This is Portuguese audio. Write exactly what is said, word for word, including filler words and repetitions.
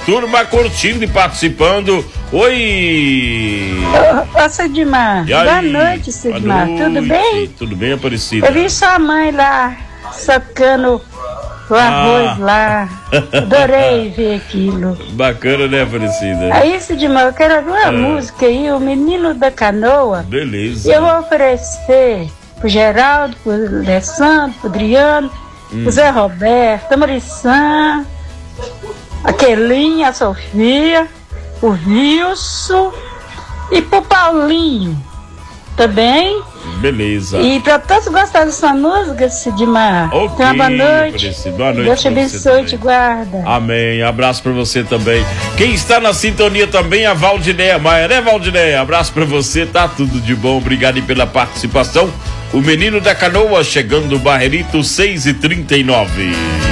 turma curtindo e participando. Oi! Ô, ô Sidmar, boa noite, Sidmar. Tudo bem? Tudo bem, Aparecida? Eu vi sua mãe lá, sacando o arroz ah. lá. Adorei ver aquilo. Bacana, né, Aparecida? Aí, Sidmar, eu quero uma ah. música aí, O Menino da Canoa. Beleza. E eu vou oferecer pro Geraldo, pro Alessandro, pro Adriano, hum. pro Zé Roberto, a Marissan, a Kelinha, a Sofia, o Wilson e pro Paulinho também. Beleza. E pra todos gostarem dessa música, Sidmar. Ok, então, boa noite. Boa noite. Deus te abençoe e te guarda. Amém. Abraço pra você também. Quem está na sintonia também é a Valdinéia Maia, né, Valdinéia? Abraço pra você, tá tudo de bom. Obrigado aí pela participação. O Menino da Canoa chegando no Barreirito seis e trinta e nove.